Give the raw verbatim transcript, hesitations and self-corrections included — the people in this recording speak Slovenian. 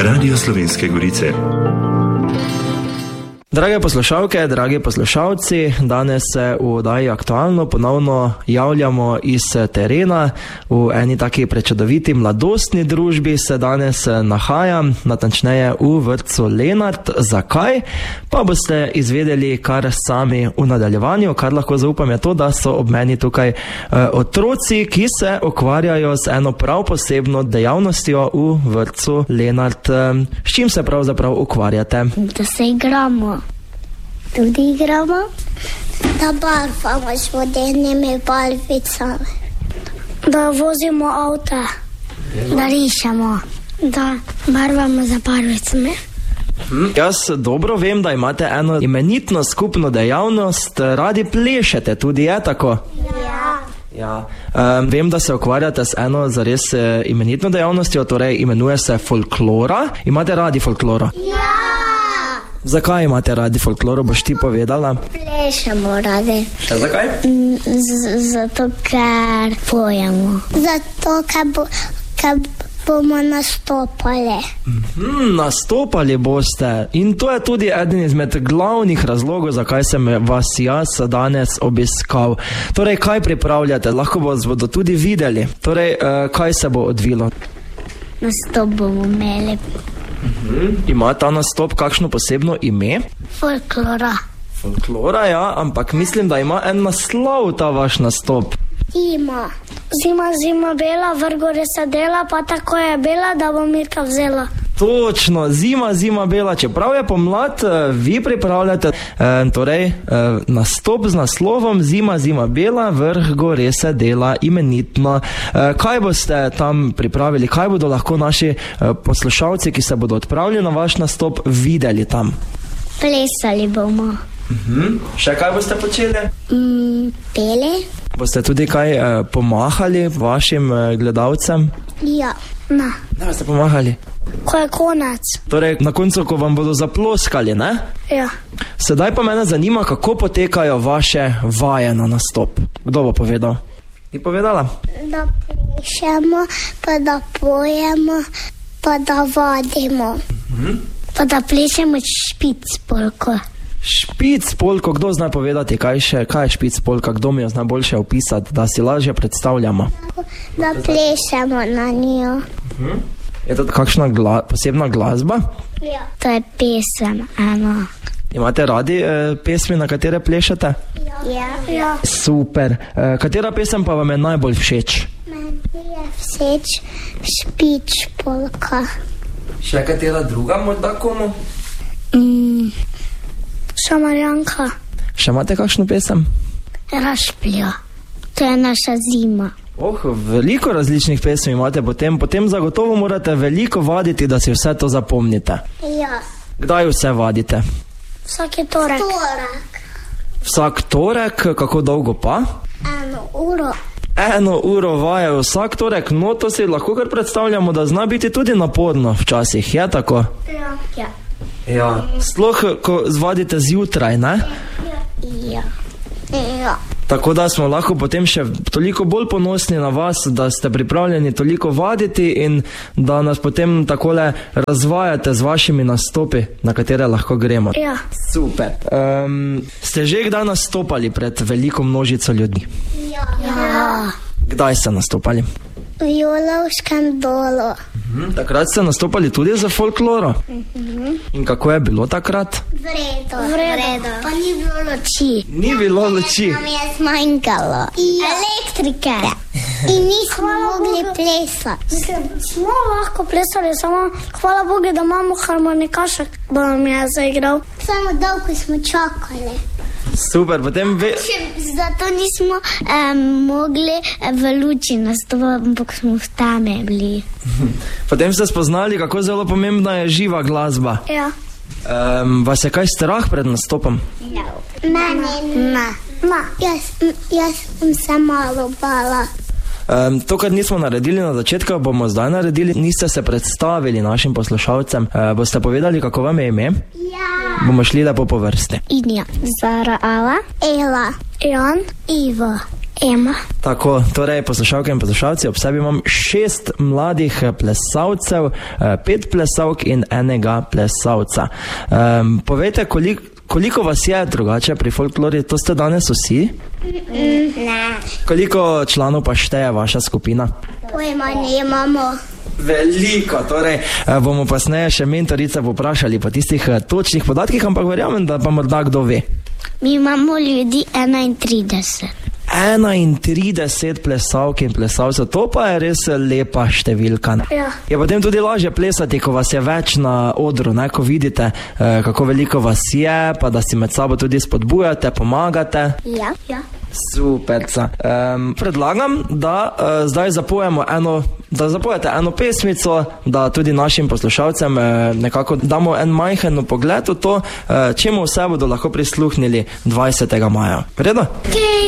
Radio Slovenske Gorice. Drage poslušalke, dragi poslušalci, danes se v oddaji Aktualno ponovno javljamo iz terena. V eni taki prečudoviti mladostni družbi se danes nahajam, natančneje v vrtcu Lenart. Zakaj? Pa boste izvedeli kar sami v nadaljevanju. Kar lahko zaupam je to, da so ob meni tukaj eh, otroci, ki se ukvarjajo z eno prav posebno dejavnostjo v vrtcu Lenart. S čim se pravzaprav ukvarjate? Da se igramo. Tudi igramo, da barvamo s vodnimi barvicami, da vozimo avta, da rišemo, da barvamo za barvicami. Hm, jaz dobro vem, da imate eno imenitno skupno dejavnost, radi plešete, tudi je tako? Ja. Ja. Um, vem, da se ukvarjate z eno zares imenitno dejavnostjo, torej imenuje se folklora. Imate radi folkloro? Ja. Zakaj imate radi folkloro, boš ti povedala? Plešemo radi. Še zakaj? Z- zato, ker pojemo. Zato, ker, bo, ker bomo nastopali. Hmm, nastopali boste. In to je tudi eden izmed glavnih razlogov, zakaj sem vas jaz danes obiskal. Torej, kaj pripravljate? Lahko vas bodo tudi videli. Torej, kaj se bo odvilo? Nastop bomo imeli. Hmm, ima ta nastop kakšno posebno ime? Folklora. Folklora, ja, ampak mislim, da ima en naslov ta vaš nastop. Zima. Zima, zima bela, vrgore se dela, pa tako je bela, da bo Mirka vzela. Točno, zima, zima bela. Čeprav je pomlad, vi pripravljate eh, torej, eh, nastop z naslovom Zima, zima bela, vrh gore se dela imenitno. Eh, kaj boste tam pripravili? Kaj bodo lahko naši eh, poslušalci, ki se bodo odpravili na vaš nastop, videli tam? Plesali bomo. Uh-huh. Še kaj boste počeli? Mm, peli? Boste tudi kaj eh, pomahali vašim eh, gledalcem? Ja. Na. Da boste pomahali? Ko je konec. Torej, na koncu, ko vam bodo zaploskali, ne? Ja. Sedaj pa mene zanima, kako potekajo vaše vaje na nastop. Kdo bo povedal? Ti povedala? Da plešemo, pa da pojemo, pa da vadimo. Mhm. Pa da plešemo špic polko. Špic polko, kdo zna povedati, kaj, še, kaj je špic polka, kdo mi jo zna boljše opisati, da si lažje predstavljamo? Da plešemo na njo. Mhm. Je to kakšna gla, posebna glasba? Ja. To je pesem, eno. Imate radi eh, pesmi, na katere plešete? Ja. Ja. Super. Eh, katera pesem pa vam je najbolj všeč? Meni je všeč špič polka. Še katera druga morda komu? Mm. Šamarjanka. Še imate kakšno pesem? Rašplja. To je naša zima. Oh, veliko različnih pesmi imate, potem, potem zagotovo morate veliko vaditi, da si vse to zapomnite. Ja. Kdaj vse vadite? Vsaki torek. Torek. Vsak torek, kako dolgo pa? Eno uro. Eno uro vaje vsak torek, no to si lahko kar predstavljamo, da zna biti tudi naporno včasih, je tako? Ja. Ja. Ja. Sploh, ko vadite zjutraj, ne? Ja. Ja. Tako da smo lahko potem še toliko bolj ponosni na vas, da ste pripravljeni toliko vaditi in da nas potem takole razvajate z vašimi nastopi, na katere lahko gremo. Ja. Super. Um, ste že kdaj nastopali pred veliko množico ljudi? Ja. Ja. Kdaj ste nastopali? V Jolovškem dolu. Mhm. Takrat ste nastopali tudi za folkloro? Mhm. In kako je bilo takrat? Vredo. Vredo. Pa ni bilo luči. Ni bilo luči. Nam je zmanjkalo. Ja. Elektrike. In nismo mogli plesati. Smo lahko plesali, samo hvala Bogu, da imamo harmonikašek, da nam je zaigral. Samo dolgo smo čakali. Super, potem ve... Zato nismo um, mogli v luči nastopati, ampak smo v tame bili. Potem ste spoznali, kako zelo pomembna je živa glasba. Ja. Um, vas je kaj strah pred nastopom? No. Mene ne. Ma. Jaz, jaz sem se malo bala. Um, to, kar nismo naredili na začetku, bomo zdaj naredili. Niste se predstavili našim poslušalcem. Uh, boste povedali, kako vam je ime? Ja. Bomo šli lepo po vrsti. Inja. Zara, Ala. Ela. Jan. Ivo. Ema. Tako, torej poslušalke in poslušalci, ob sebi imam šest mladih plesalcev, pet plesalk in enega plesalca. Um, povejte, koliko, koliko vas je drugače pri folklori, to ste danes vsi? Ne. Koliko članov pa šteje vaša skupina? Pojma nimamo. Veliko, torej bomo pasneje še mentorice poprašali po tistih točnih podatkih, ampak verjamem, da pa morda kdo ve. Mi imamo ljudi enaintrideset. enaintrideset plesalk in plesalcev, to pa je res lepa številka. Ja. Je potem tudi lažje plesati, ko vas je več na odru, ne? Ko vidite, kako veliko vas je, pa da si med sabo tudi spodbujate, pomagate. Ja, ja. Superca. Um, predlagam, da uh, zdaj zapojemo eno, da zapojete eno pesmico, da tudi našim poslušalcem uh, nekako damo en majhen pogled v to, uh, čemu vse bodo lahko prisluhnili dvajsetega maja. Vredo? Okay.